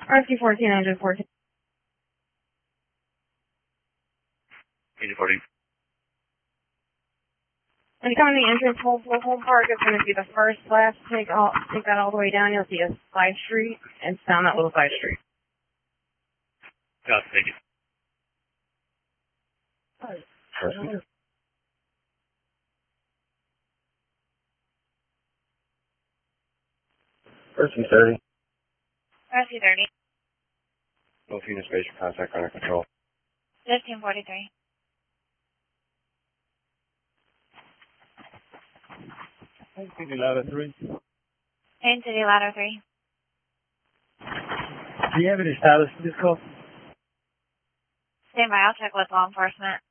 Rescue 14, engine 14. Engine 14. When you come in the entrance hole for home park, it's going to be the first left. Take that all the way down. You'll see a side street, and it's down that little side street. Got it, thank you. Rescue 30. Rescue 30. Both units base your contact under control. 1543. City Ladder 3. Haines City Ladder 3. Do you have any status for this call? Stand by, I'll check with law enforcement.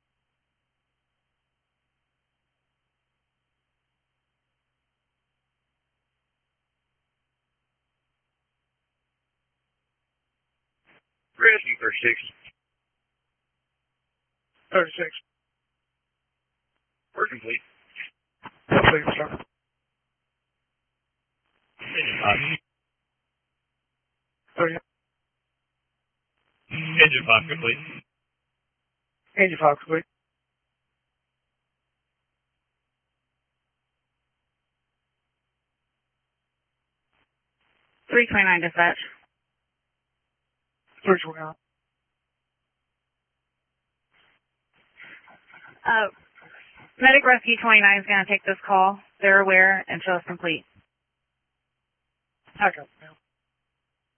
Rescue 36. 36. We're complete. Complete, sir. Engine 5. 30. Engine 5 complete. Engine 5 complete. $329 dispatch. 329. Medic Rescue 29 is going to take this call. They're aware and show us complete. Okay.